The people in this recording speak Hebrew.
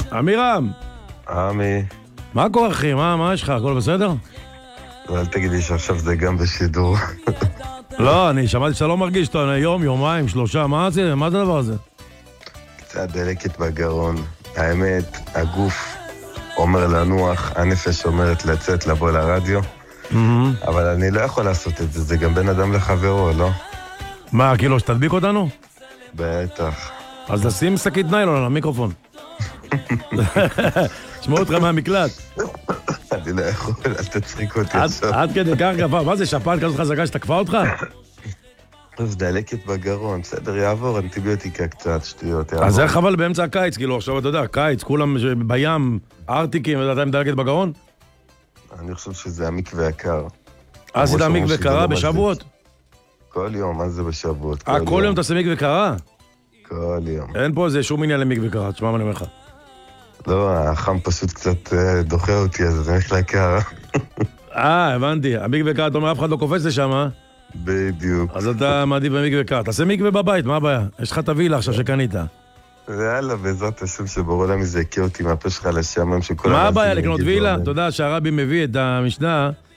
אמירם, עמי, מה קורה אחי? מה יש לך? הכל בסדר? אל תגיד לי שעכשיו זה גם בשידור. לא, אני שמעתי שאתה לא מרגיש טוב, יום, יומיים, 3, מה זה הדבר הזה? קצת דלקת בגרון. האמת, הגוף אומר לנוח, הנפש אומרת לצאת, לבוא לרדיו, אבל אני לא יכול לעשות את זה, זה גם בין אדם לחברו, לא? מה, כאילו שתדביק אותנו? בטח. אז תשים שקית ניילון על המיקרופון. שמעו אותך מהמקלט. אני לא יכול, אל תצחיק אותי עכשיו. עד כדי כך גפה, מה זה, שפעת כזאת חזקה שתקפה אותך? אז דלקת בגרון, בסדר, יעבור, אנטיביוטיקה קצת, שטויות, יעבור. אז איך אבל באמצע הקיץ, כאילו עכשיו אתה יודע, קיץ, כולם בים, ארטיקים, אתה עם דלקת בגרון? אני חושב שזה המקווה הקר. עשית מקווה קרה בשבועות? כל יום, מה זה בשבועות? כל יום אתה עושה מקווה קרה? כל יום. אין פה איזה שום עניין למקווה קרה, תשמע מה אני אומר לך. לא, החם פשוט קצת דוחה אותי, אז זה הולך לקר. הבנתי. המקווה קרה, אתה אומר, אף אחד לא קופץ לשם, אה? בדיוק. אז אתה מעדיף במקווה קרה. תעשה מקווה בבית, מה הבעיה? יש לך את הווילה עכשיו שקנית. ויאללה, בעזרת השם שברור להם יזכה אותי מהפה שלך לשם. מה הבעיה לקנות וילה? אתה יודע שהרבי מביא את המשנה